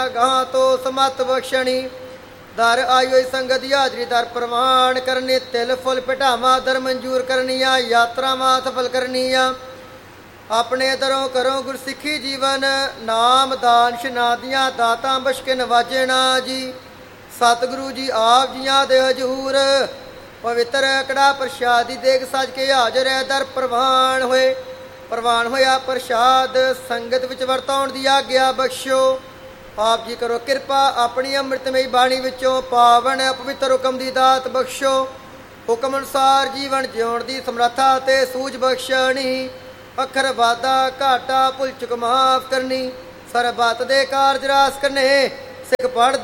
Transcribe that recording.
ਗਾਂ ਤੋਂ ਸਮਤ ਬਖਸ਼ਣੀ। ਦਰ ਆਈ ਹੋਈ ਸੰਗਤ ਦੀ ਹਾਜ਼ਰੀ ਦਰ ਪ੍ਰਵਾਨ ਕਰਨੀ। ਤਿਲ ਫੁੱਲ ਪਟਾਵਾ ਦਰ ਮਨਜ਼ੂਰ ਕਰਨੀਆਂ। ਯਾਤਰਾਵਾਂ ਸਫਲ ਕਰਨੀਆਂ। ਆਪਣੇ ਦਰੋਂ ਕਰੋ ਗੁਰਸਿੱਖੀ ਜੀਵਨ। ਨਾਮ ਦਾਨ ਸ਼ਨਾਦੀਆਂ ਦਾਤਾਂ ਬਖਸ਼ ਨਵਾਜਣਾ ਜੀ। ਸਤਿਗੁਰੂ ਜੀ ਆਪ ਜੀਆਂ ਦੇ ਹਜ਼ੂਰ ਪਵਿੱਤਰ ਕੜਾ ਪ੍ਰਸ਼ਾਦੀ ਦੇਗ ਸੱਜ ਕੇ ਹਾਜ਼ਰ ਹੈ। ਦਰ ਪ੍ਰਵਾਨ ਹੋਏ। ਪ੍ਰਵਾਨ ਹੋਇਆ ਪ੍ਰਸ਼ਾਦ ਸੰਗਤ ਵਿੱਚ ਵਰਤਾਉਣ ਦੀ ਆਗਿਆ ਬਖਸ਼ੋ। ਆਪ ਜੀ ਕਰੋ ਕਿਰਪਾ ਆਪਣੀ ਅੰਮ੍ਰਿਤਮਈ ਬਾਣੀ ਵਿੱਚੋਂ ਪਾਵਨ ਪਵਿੱਤਰ ਹੁਕਮ ਦੀ ਦਾਤ ਬਖਸ਼ੋ। ਹੁਕਮ ਅਨੁਸਾਰ ਜੀਵਨ ਜਿਉਣ ਦੀ ਸਮਰੱਥਾ ਅਤੇ ਸੂਝ ਬਖਸ਼ਣੀ। ਅੱਖਰ ਵਾਧਾ ਘਾਟਾ ਭੁੱਲ ਚੁੱਕ ਮਾਫ ਕਰਨੀ। ਸਰਬੱਤ ਦੇ ਕਾਰਜ ਰਾਸ ਕਰਨੇ। ਸਿੱਖ ਪੜ੍ਹ